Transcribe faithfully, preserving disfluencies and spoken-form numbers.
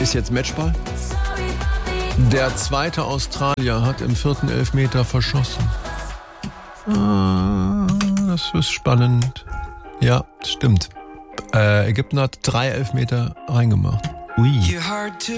Ist jetzt Matchball. Der zweite Australier hat im vierten Elfmeter verschossen. Ah, das ist spannend. Ja, stimmt. Äh, Ägypten hat drei Elfmeter reingemacht. Ui.